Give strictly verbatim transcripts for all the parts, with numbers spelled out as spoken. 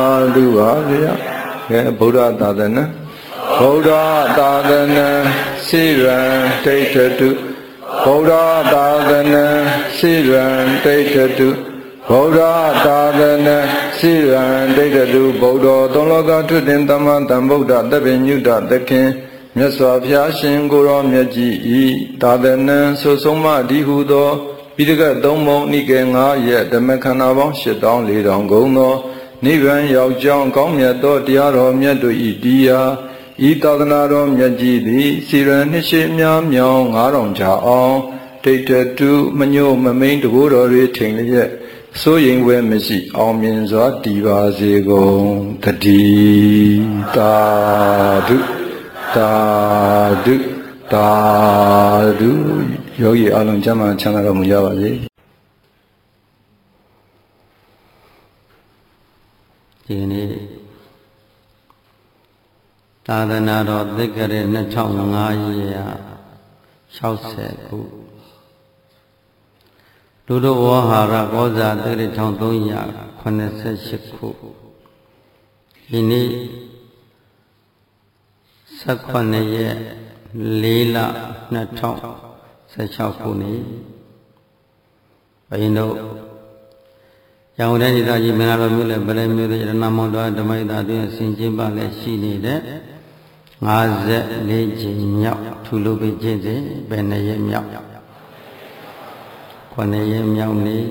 လူပါဗျာကဲဗုဒ္ဓသာသနာဗုဒ္ဓသာသနာစိရံဒိဋ္ဌတုဗုဒ္ဓသာသနာစိရံဒိဋ္ဌတုဗုဒ္ဓသာသနာစိရံဒိဋ္ဌတုဗုဒ္ဓသုံးလောကထွတ်တင်သမ္မာသမ္ဗုဒ္ဓသဗ္ဗညုတသခင်မြတ်စွာဘုရားရှင်ကိုရောမြတ်ကြီးဤသာသနာဆုဆုံးမဒီဟုသောပိဋကတ်သုံးပုံနိကေငါးရက်ဓမ္မခန္ဓာပေါင်းရှစ်တောင်းလေးတောင်ကုန်သောနိဗ္ဗာန်ရောက်ကြောင်းကောင်းမြတ်သောတရားတော်မြတ်တို့ဤတရားဤသာသနာတော်မြတ်ကြီးသည်စီရန်နှစ်ရှိများမြောင်ငါးတောင်ကြအောင်ဒိဋ္ဌတုမညို့မမိန်တကိုးတော်တွေထိန်လျက်စိုးရင်ဝဲမရှိအောင်မြင်စွာတည်ပါစေကုန်တည်းသာဓုသာဓုသာဓုယောဂီအလုံးကျမ်းမှချမ်းသာတော်မူကြပါစေဒီနေ့သာသနာတော်သက္ကရာနှစ်ထောင်ငါးရာ၆၀ခုလူတို့ဝဟာရကောဇာသက္ကရာတစ်ထောင်သုံးရာခုနှစ်ဆယ်ရှစ်ခုဒီနေ့၁၈ရက်လေးလနှစ်ထောင်ဆယ်၆ခုနှစ်ဘုရင်တို့ရောင်တဲ့ဒေသကြီးမင်္ဂလာတော်မြို့လည်းဗလဲမြို့တဲ့ရဏမောင်တော်ဓမ္မိတာတွင်ဆင်ကျင်းပါလည်းရှိနေတဲ့၅၄ကြိမ်မြောက်ထူလို့ပဲကျင့်စဉ်ဘယ်နှစ်ရက်မြောက်ခုနှစ်ရက်မြောက်နေ့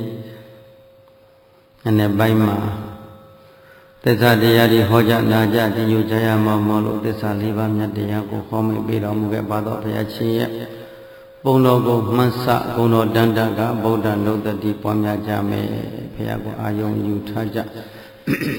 အနေပိုင်းမှာသစ္စာတရားတွေဟောကြားနာကြတည်ယူကြရမှာမလို့သစ္စာလေးပါးမြတ်တရားကိုဟောမိပေးတော်မူခဲ့ပါတော့ဘုရားရှင်ရဲ့ပုံတော်ကိုမှန်စဂုဏတော်တန်တကဗုဒ္ဓနုတ္တိပွားများကြမယ်ဘုရားကိုအာယုံယူထားကြ